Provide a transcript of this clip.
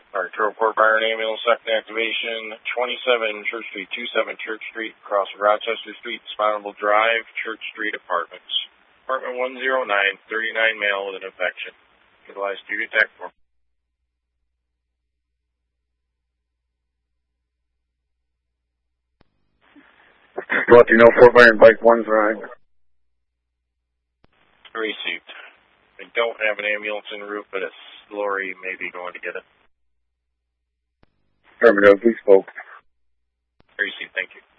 Alright, Fort Byron Ambulance, second activation, 27 Church Street, 27 Church Street, across Rochester Street, Spawnable Drive, Church Street Apartments. Apartment 109, 39 male with an infection. Utilize duty tech for. Let you know Fort Byron Bike 1's running. Received. I don't have an ambulance en route, but a lorry may be going to get it. Affirmative, we spoke. Received, thank you.